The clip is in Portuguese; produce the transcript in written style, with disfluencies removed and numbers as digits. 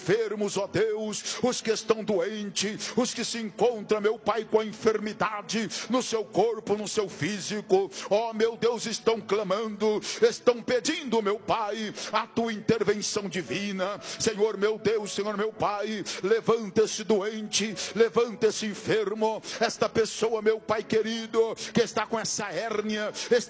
enfermos, ó Deus, os que estão doentes, os que se encontram, meu Pai, com a enfermidade no seu corpo, no seu físico, ó meu Deus, estão clamando, estão pedindo, meu Pai, a tua intervenção divina. Senhor meu Deus, Senhor meu Pai, levanta esse doente, levanta esse enfermo, esta pessoa, meu Pai querido, que está com essa hérnia,